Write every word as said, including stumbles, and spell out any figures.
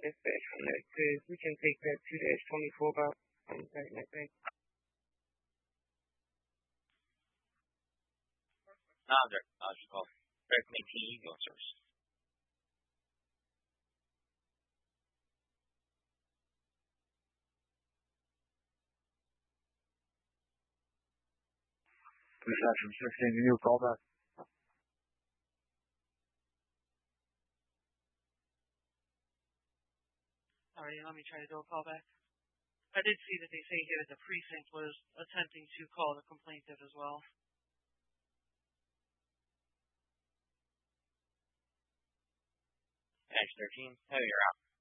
dispatch on that because we can take that two dash twenty-four by um, back that back. Another, I'll just call Direct Maintain your service. Reception sixteen, you call back. All right, let me try to do a callback. I did see that they say here that the precinct was attempting to call the complainant as well. Edge thirteen, oh, you're out.